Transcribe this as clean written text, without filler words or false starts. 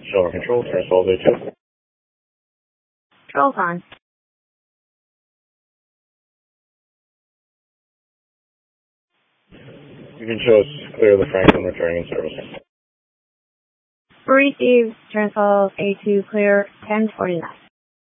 Shower control, Transwell A2. Controls on. You can show us clear the Franklin returning in service. Received, Transwell A2 clear, 1049.